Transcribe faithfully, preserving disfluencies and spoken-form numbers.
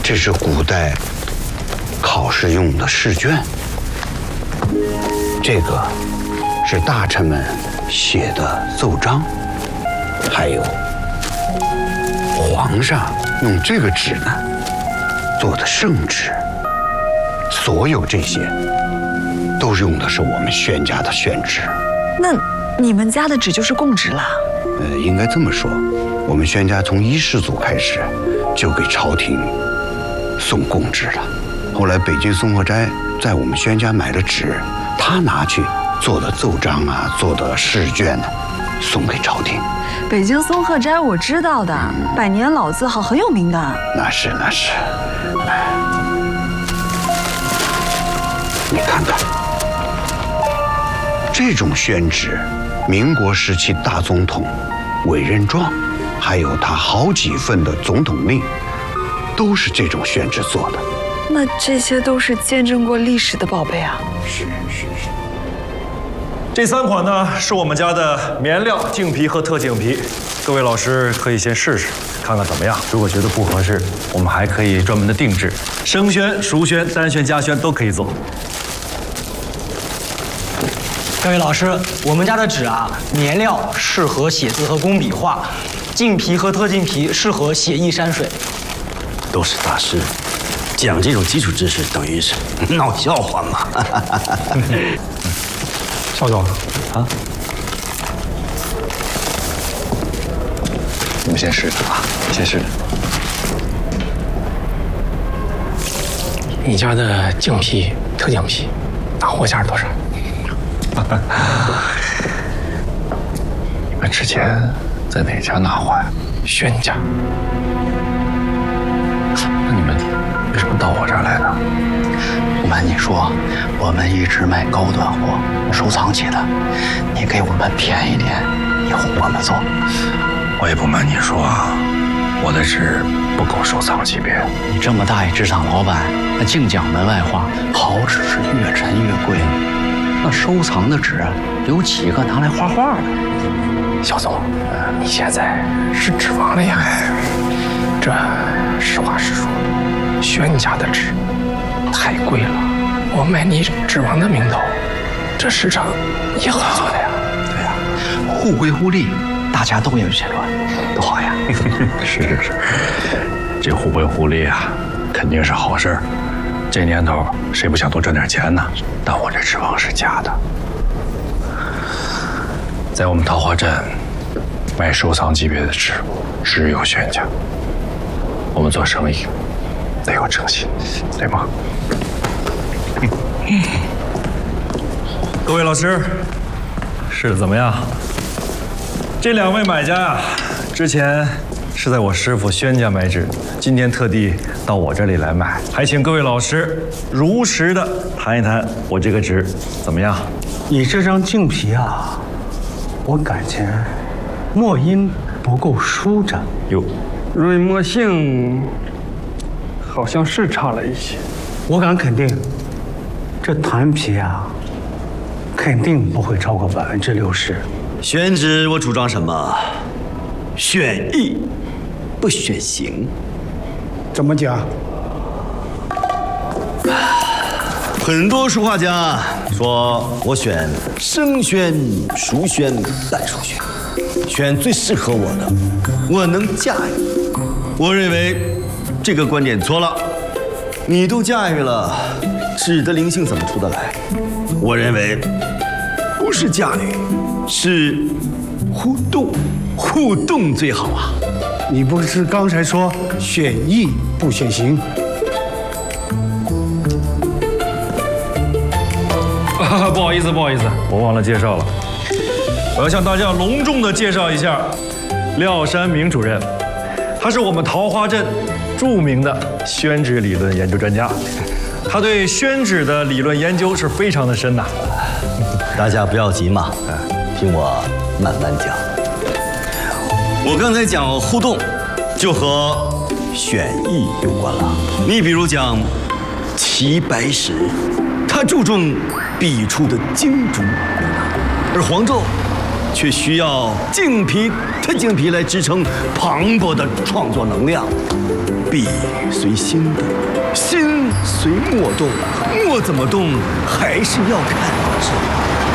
这是古代考试用的试卷，这个是大臣们写的奏章，还有皇上用这个纸呢做的圣旨。所有这些都用的是我们宣家的宣旨。 那你们家的纸就是贡旨了？ 呃，应该这么说，我们宣家从一世祖开始就给朝廷送贡旨了。后来北京松鹤斋在我们宣家买了纸，他拿去做的奏章啊，做的试卷呢，送给朝廷。 北京松鹤斋我知道的，嗯、百年老字号，很有名的。 那是那是。你看看，这种宣旨，民国时期大总统委任状，还有他好几份的总统令，都是这种宣旨做的。 那这些都是见证过历史的宝贝啊！ 是是是。 这三款呢，是我们家的棉料净皮和特净皮，各位老师可以先试试，看看怎么样。如果觉得不合适，我们还可以专门的定制，生宣、熟宣、单宣、加宣都可以做。 各位老师，我们家的纸啊，棉料适合写字和工笔画，净皮和特净皮适合写意山水。 都是大师，讲这种基础知识等于是闹笑话嘛。 邵总啊，你们先试试啊，先试试。你家的净皮、特净皮，拿货价是多少？你们之前在哪家拿货呀？宣家。那你们为什么到我这儿来呢？ 不瞒你说，我们一直卖高端货，收藏起的。你给我们便宜点，以后我们做。 我也不瞒你说，我的纸不够收藏级别。 你这么大一纸厂老板，那净讲门外话，好纸是越沉越贵。那收藏的纸，有几个拿来画画的？ 肖总，你现在是指望了呀？这实话实说，宣家的纸太贵了，我卖你指望的名头，这市场也好做的呀。 对呀，互惠互利，大家都有钱赚，多好呀！ 是是是，这互惠互利啊，肯定是好事儿。这年头谁不想多赚点钱呢？但我这指望是假的。在我们桃花镇卖收藏级别的纸，只有宣家。我们做生意得有诚信，对吗？ 各位老师，试的怎么样？这两位买家啊，之前是在我师傅宣家买纸，今天特地到我这里来买，还请各位老师如实的谈一谈我这个纸怎么样？ 你这张净皮啊，我感觉墨音不够舒展， 哟， 润墨性好像是差了一些。我敢肯定，这团皮啊，肯定不会超过百分之六十。 宣纸我主张什么？选意，不选形。 怎么讲？ 很多书画家说我选生宣、熟宣、淡熟宣，选最适合我的，我能驾驭。我认为这个观点错了。你都驾驭了，纸的灵性怎么出得来？我认为不是驾驭，是互动，互动最好啊。 你不是刚才说选意不选形？ 啊，不好意思，不好意思，我忘了介绍了。我要向大家隆重的介绍一下廖山明主任，他是我们桃花镇著名的宣纸理论研究专家，他对宣纸的理论研究是非常的深呐。 大家不要急嘛，听我慢慢讲。我刚才讲互动，就和选意有关了。你比如讲齐白石，他注重笔触的精准，而黄胄却需要静皮、特静皮来支撑磅礴的创作能量。笔随心动，心随墨动，墨怎么动，还是要看纸。